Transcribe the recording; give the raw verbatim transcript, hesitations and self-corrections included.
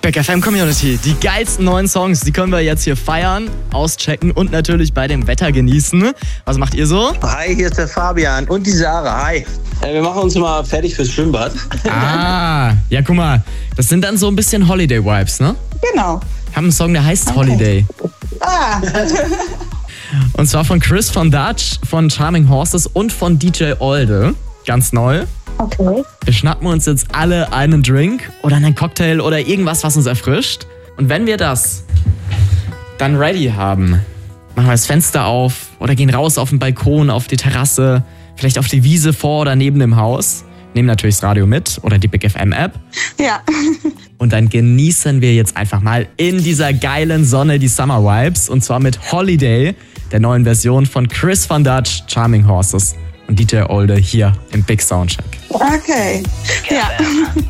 Big F M Community, die geilsten neuen Songs, die können wir jetzt hier feiern, auschecken und natürlich bei dem Wetter genießen. Was macht ihr so? Hi, hier ist der Fabian und die Sarah. Hi. Äh, wir machen uns mal fertig fürs Schwimmbad. Ah, ja guck mal, das sind dann so ein bisschen Holiday-Vibes, ne? Genau. Wir haben einen Song, der heißt Okay. Holiday. Ah, Und zwar von Chris von Dutch, von Charming Horses und von D J Olde. Ganz neu. okay. Wir schnappen uns jetzt alle einen Drink oder einen Cocktail oder irgendwas, was uns erfrischt. Und wenn wir das dann ready haben, machen wir das Fenster auf oder gehen raus auf den Balkon, auf die Terrasse, vielleicht auf die Wiese vor oder neben dem Haus. Nehmen natürlich das Radio mit oder die Big F M App. Ja. Und dann genießen wir jetzt einfach mal in dieser geilen Sonne die Summer Vibes. Und zwar mit Holiday, der neuen Version von Chris von Dutch, Charming Horses und D J Olde hier im Big Soundcheck. Okay. Ja.